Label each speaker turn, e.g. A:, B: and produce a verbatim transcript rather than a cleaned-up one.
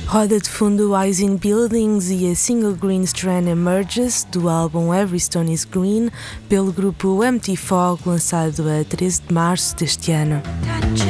A: Roda de fundo Eyes in Buildings e a single Green Strand Emerges, do álbum Every Stone is Green, pelo grupo Empty Fog, lançado a treze de março deste ano.